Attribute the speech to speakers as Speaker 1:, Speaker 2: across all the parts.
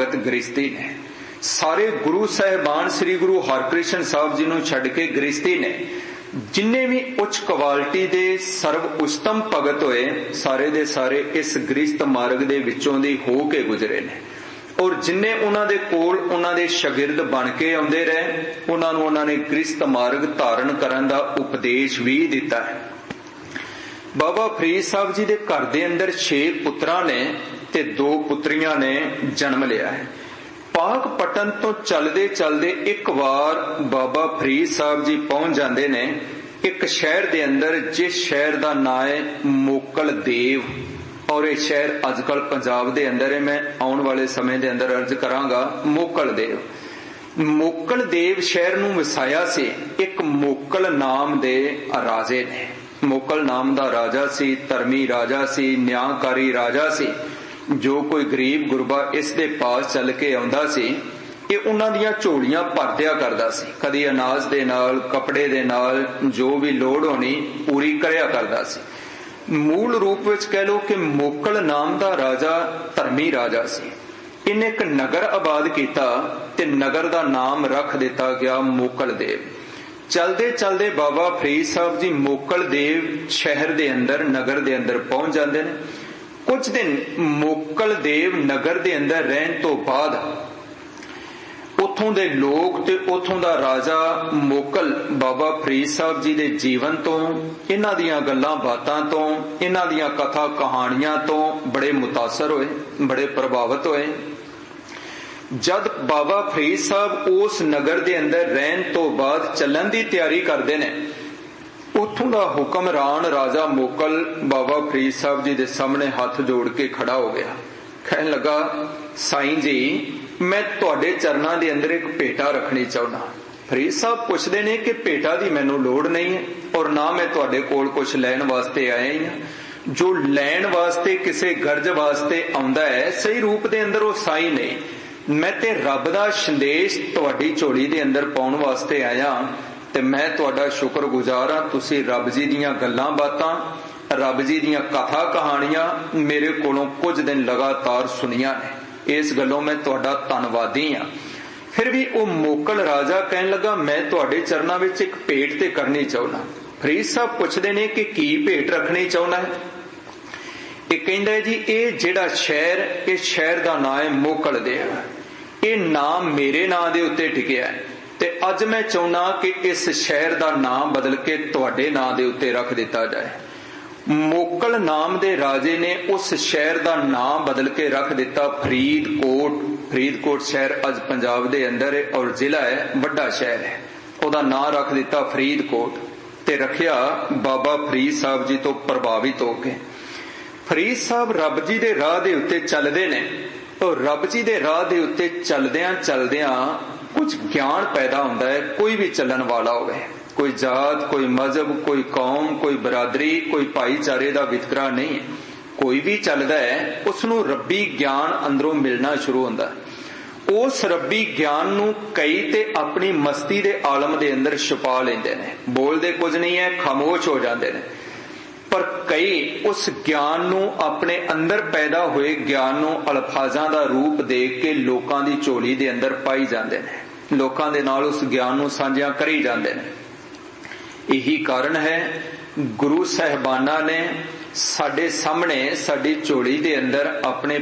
Speaker 1: भगत गृहस्थी ने। सारे गुरु साहिबान श्री गुरु हरकृष्ण साहब जी नूं छड्ड के गृहस्थी ने। जिन्ने भी उच्च क्वालिटी दे सर्व उत्तम भगत होए सारे दे सारे इस गृहस्थ मार्ग दे विचों दी हो के गुजरे ने। और जिन्ने उन्हां दे कोल उन्हां दे शागिर्द बन के आउंदे रहे उन्हां नूं उन्हां ने गृहस्थ मार्ग धारण करन दा उपदेश भी दिता है। बाबा फरीद साहब जी दे घर दे अंदर 6 पुत्रां ने ते 2 पुत्रियां ने जन्म लिया है। पाक पटन तो चलदे चलदे एक बार बाबा फरीद साहब जी पहुंच जाते ने एक शहर दे अंदर जिस शहर का नाम है मोकल देव। और ये शहर अजकल पंजाब दे अंदर है। मैं आने वाले समय दे अंदर अर्ज करांगा मोकल देव। मोकल देव शहर नूं वसाया सी एक मोकल नाम दे राजे ने। मोकल नाम दा राजा सी, धर्मी राजा सी, न्यायकारी राजा सी। जो कोई गरीब गुरबा इस दे पास चल के आउंदा सी ये उन्हां दियां झोलियां भर दिया करदा सी। कदी अनाज दे नाल, कपड़े दे नाल जो भी लोड़ होनी पूरी करया करदा सी। मूल रूप विच कह लो कि मोकल नाम दा राजा धर्मी राजा सी। इन्हें एक नगर आबाद किया ते नगर दा नाम रख दिता गया मोकल देव। चलदे चलदे बाबा फरीद साहब जी मोकल देव शहर दे अंदर नगर दे अंदर पहुंच जाते हैं। कुछ दिन मोकल देव नगर दे अंदर रहन तो बाद उथों दे लोग ते उथों दा राजा मोकल बाबा फरीद साहब जी दे जीवन तो इन्हां दियां गल्लां बातां तो इन्हां दियां कथा कहानियां तो बड़े मुतासर होए, बड़े प्रभावित होए। जद बाबा फरीद साहब उस नगर दे अंदर रहन तो बाद चलन दी तैयारी करते ने उथों दा हुक्मरान राजा मोकल बाबा फरीद साहब जी दे सामने हाथ जोड़ के खड़ा हो गया। कहने लगा साईं जी मैं तुहाडे चरनां दे अंदर एक भेटा रखनी चाहुंदा। फरीद साहब पुछदे ने कि भेटा दी मैनूं लोड़ नहीं है और ना मैं तुहाडे कोल कुछ लैण वास्ते आया ही हां। जो लैण वास्ते किसे गर्ज वास्ते आउंदा है सही रूप दे अंदर वो साईं नहीं। मैं ते रब दा संदेश तुहाडी झोली दे अंदर पाउण वास्ते आया ते मैं तुहाडा शुक्रगुजार हां। तुसीं रब जी दीयां गल्लां बातां रब जी दीयां कथा कहानियां मेरे कोलों कुछ दिन लगातार सुनियां ने। इस गल्लों मैं तुहाडा धन्नवादी हां। फिर भी वो मोकल राजा कहने लगा मैं तुहाडे चरनां विच एक भेंट ते करनी चाहुंदा। फरीद साहब पुछदे ने कि की भेंट रखनी चाहुंदा है। ये कहंदा है जी ये जिहड़ा शहर इस शहर दा नाम है मोकल देव। ये नाम मेरे नाम दे उत्ते टिकिया है ते अज मैं चाहुंदा कि इस शहर दा नाम बदल के तुहाडे नाम दे उत्ते रख दिता जाए। मोकल नाम दे राजे ने उस शहर दा नाम बदल के रख दिता फरीदकोट। फरीदकोट शहर अज पंजाब दे अंदर है और जिला है वड्डा शहर है। ओदा नाम रख दिता फरीदकोट ते रखिया बाबा फरीद साहब जी तो प्रभावित होके। फरीद साहब रब जी दे राह दे उत्ते चलदे ने और रब जी दे राह दे उत्ते चलदियां चलदियां कुछ ज्ञान पैदा होता है। कोई भी चलन वाला होवे, कोई जात, कोई मजहब, कोई कौम, कोई बरादरी, कोई भाईचारे का वितकरा नहीं। कोई भी चलता है उसनू रब्बी ज्ञान अंदरों मिलना शुरू होता है। उस रब्बी ज्ञान नू कई ते अपनी मस्ती दे आलम दे अंदर छुपा लेंदे ने। बोलते कुछ नहीं है, खामोश हो जाते हैं। पर कई उस ज्ञान नू अपने अंदर पैदा हुए ज्ञान नू अल्फाजां दा रूप दे के लोकां दी झोली दे अंदर पाई जाते हैं। लोकां दे नाल उस ज्ञान नू साझा करी जाते हैं। यही कारण है गुरु साहिबाना ने साडे सामने साडी झोली दे अंदर अपने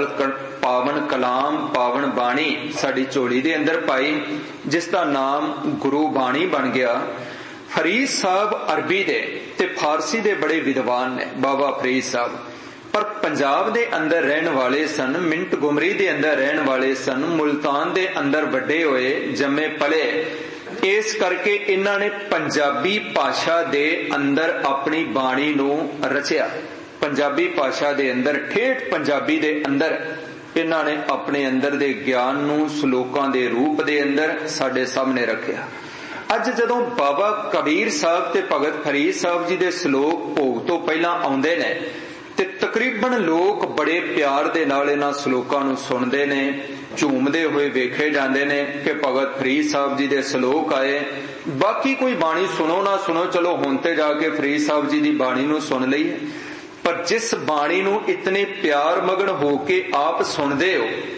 Speaker 1: पावन कलाम पावन बाणी साडी झोली दे अंदर पाई जिसका नाम गुरु बाणी बन गया। फरीद साहब अरबी दे ते फारसी दे बड़े विद्वान ने बाबा फरीद साहब, पर पंजाब दे अंदर रहने वाले सन, मिंट गुमरी दे अंदर रहने वाले सन, मुल्तान दे अंदर वड्डे होए जम्मे पले। इस करके इन्हां ने पंजाबी भाषा दे अंदर अपनी बाणी नू रचिया। पंजाबी भाषा दे अंदर ठेठ पंजाबी दे अंदर इन्हां ने अपने अंदर दे ज्ञान नू सलोकां दे रूप दे अंदर साडे सामने रखिया। अज जदों बाबा कबीर साहब ते भगत फरीद साहब जी दे सलोक भोग तो पहला आउंदे ने ते तकरीबन लोग बड़े प्यार दे नाल इन्हां सलोकां नू सुनदे ने, झूमदे हुए वेखे जांदे ने कि भगत फरीद साहब जी दे सलोक आए। बाकी कोई बाणी सुनो ना सुनो, चलो हुण ते जाके फरीद साहब जी दी बाणी नू सुन लईए, पर जिस बाणी नू इतने प्यार मगन होके आप सुनदे हो